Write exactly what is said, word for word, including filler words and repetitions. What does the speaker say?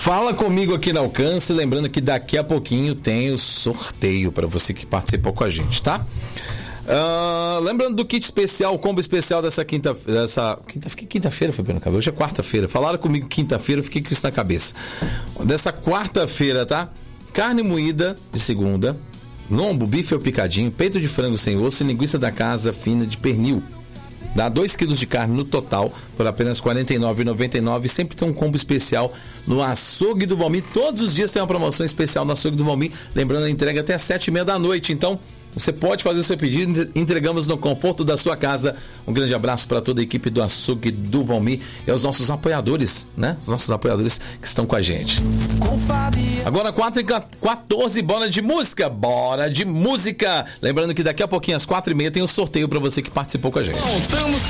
Fala comigo aqui no Alcance, lembrando que daqui a pouquinho tem o sorteio para você que participou com a gente, tá? Uh, lembrando do kit especial, o combo especial dessa quinta, dessa quinta, quinta-feira foi pelo cabelo, hoje é quarta-feira. Falaram comigo quinta-feira, eu fiquei com isso na cabeça. Dessa quarta-feira, tá? Carne moída de segunda, lombo, bife ou picadinho, peito de frango sem osso e linguiça da casa fina de pernil. Dá dois quilos de carne no total por apenas quarenta e nove reais e noventa e nove centavos. Sempre tem um combo especial no Açougue do Valmir. Todos os dias tem uma promoção especial no Açougue do Valmir. Lembrando, a entrega até às sete e meia da noite. Então, você pode fazer o seu pedido. Entregamos no conforto da sua casa. Um grande abraço para toda a equipe do Açougue do Valmir e aos nossos apoiadores, né? Os nossos apoiadores que estão com a gente. Agora quatro e quatorze, bora de música. Bora de música. Lembrando que daqui a pouquinho, às quatro e meia, tem um sorteio para você que participou com a gente.